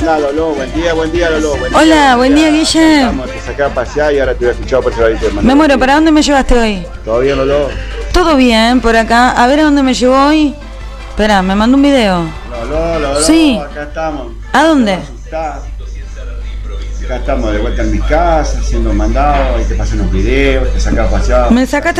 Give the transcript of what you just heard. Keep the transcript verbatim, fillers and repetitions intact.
Hola Lolo, buen día, buen día Lolo. Buen Hola, día, buen día, Guille. Vamos, te saqué a pasear y ahora te voy a escuchar por eso. Me muero, ¿para dónde me llevaste hoy? ¿Todo bien Lolo? Todo bien, por acá. A ver a dónde me llevó hoy. Espera, me mandó un video. Lolo, Lolo, sí. Acá estamos. ¿A dónde? Acá estamos de vuelta en mi casa, haciendo mandados, ahí te pasan unos videos, te saqué a pasear. Me sacaste